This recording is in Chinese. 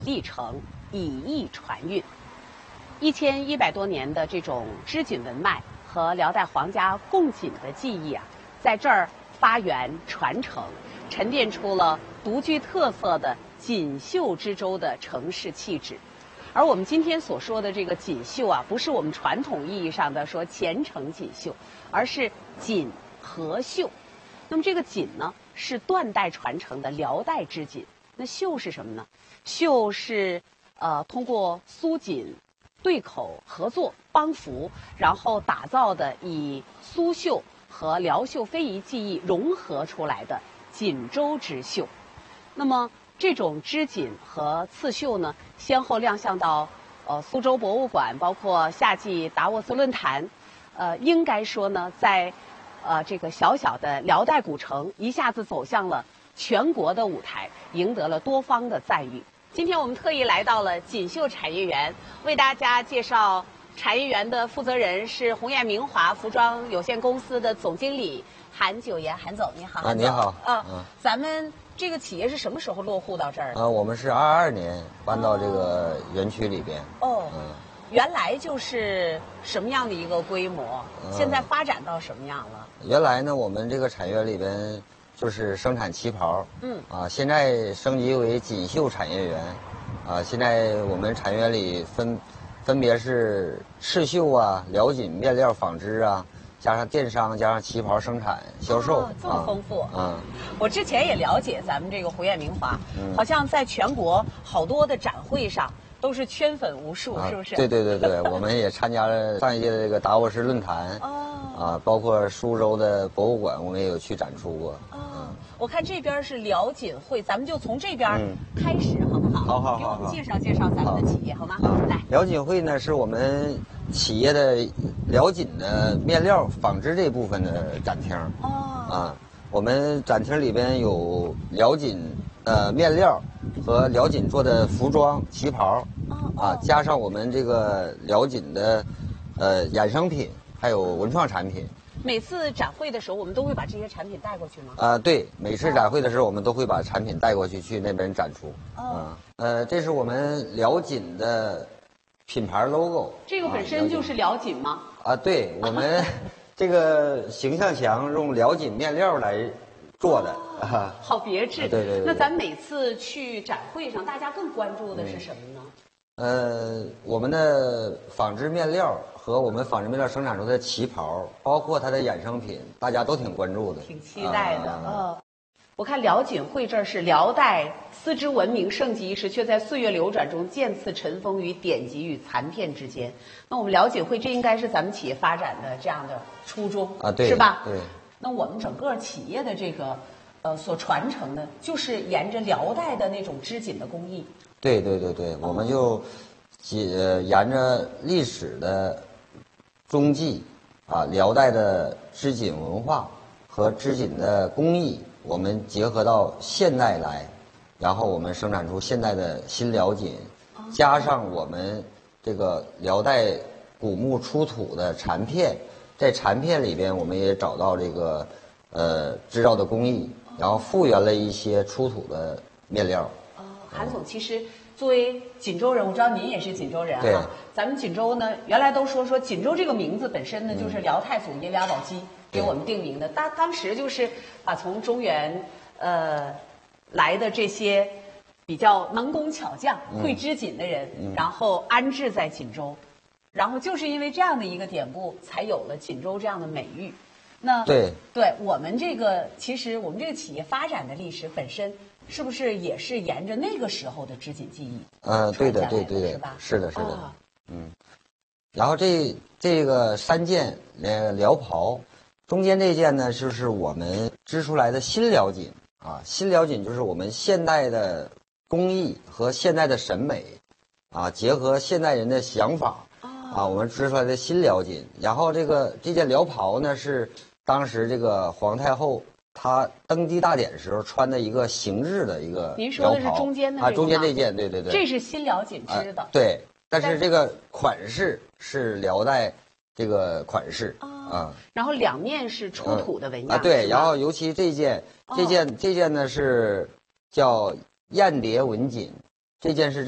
历程，以逸传韵。1100多年的这种织锦文脉和辽代皇家贡锦的技艺啊，在这儿发源传承，沉淀出了独具特色的锦绣之州的城市气质。而我们今天所说的这个锦绣啊，不是我们传统意义上的说虔诚锦绣，而是锦和绣。那么这个锦呢，是断代传承的辽代织锦。那绣是什么呢？绣是通过苏锦对口合作帮扶，然后打造的以苏绣和辽绣非遗技艺融合出来的锦州织绣。那么这种织锦和刺绣呢，先后亮相到苏州博物馆，包括夏季达沃斯论坛。应该说呢，在这个小小的辽代古城一下子走向了全国的舞台，赢得了多方的赞誉。今天我们特意来到了锦绣产业园，为大家介绍产业园的负责人是鸿雁明华服装有限公司的总经理韩九岩。韩总，你好。 啊，你好。 咱们这个企业是什么时候落户到这儿的？ 我们是22年搬到这个园区里边。 原来就是什么样的一个规模？现在发展到什么样了？ 原来呢，我们这个产业园里边就是生产旗袍。现在升级为锦绣产业园。现在我们产业园里分别是刺绣啊、辽锦面料纺织啊，加上电商，加上旗袍生产销售。 这么丰富。我之前也了解咱们这个鸿雁明华，好像在全国好多的展会上都是圈粉无数，是不是？ 对，我们也参加了上一届的这个达沃斯论坛。包括苏州的博物馆，我们也有去展出过。 我看这边是辽锦会，咱们就从这边开始，好不好？ 好。 给我们介绍介绍咱们的企业，好吗？来， 辽锦会呢是我们企业的辽锦的面料纺织这部分的展厅。我们展厅里边有辽锦面料和辽锦做的服装旗袍。加上我们这个辽锦的衍生品，还有文创产品。 每次展会的时候，我们都会把这些产品带过去吗？ 对，每次展会的时候，我们都会把产品带过去那边展出。这是我们辽锦的品牌 logo。 这个本身就是辽锦吗？ 对，我们这个形象墙用辽锦面料来做的。 好别致。 对。 那咱每次去展会上，大家更关注的是什么呢？ 我们的纺织面料和我们纺织面料生产出的旗袍，包括它的衍生品，大家都挺关注的， 挺期待的。我看辽锦会这儿是辽代丝织文明盛极一时，却在岁月流转中渐次尘封于典籍与残片之间。那我们辽锦会，这应该是咱们企业发展的这样的初衷对， 是吧？ 对。 那我们整个企业的这个所传承的，就是沿着辽代的那种织锦的工艺。 对，我们就沿着历史的踪迹辽代的织锦文化和织锦的工艺，我们结合到现代来，然后我们生产出现代的新辽锦，加上我们这个辽代古木出土的残片，在残片里边我们也找到这个织造的工艺，然后复原了一些出土的面料。 韩总，其实作为锦州人，我知道您也是锦州人对。 咱们锦州呢，原来都说锦州这个名字本身呢，就是辽太祖爷俩宝鸡给我们定名的。当时就是把从中原来的这些比较能工巧匠、会织锦的人，然后安置在锦州，然后就是因为这样的一个典故，才有了锦州这样的美誉。那对我们这个，其实我们这个企业发展的历史本身，是不是也是沿着那个时候的织锦技艺？ 对的，是吧？是的。然后这个3件辽袍，中间这件呢，就是我们织出来的新辽锦新辽锦就是我们现代的工艺和现代的审美结合现代人的想法我们织出来的新辽锦。然后这件辽袍呢，是当时这个皇太后她登基大典时候穿的一个形制的一个辽袍。 您说的是中间的中间这件，对。 这是新辽锦织的。 对，但是这个款式是辽代这个款式然后两面是出土的纹样对，然后尤其这件呢是叫燕蝶纹锦，这件是